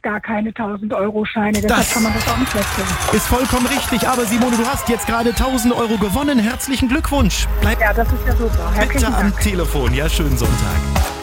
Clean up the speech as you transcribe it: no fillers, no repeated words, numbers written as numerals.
gar keine 1000-Euro-Scheine, deshalb kann man das auch nicht wechseln. Ist vollkommen richtig, aber Simone, du hast jetzt gerade 1000 Euro gewonnen. Herzlichen Glückwunsch. Bleib Ja, das ist ja super. Herzlichen bitte am Dank. Telefon. Ja, schönen Sonntag.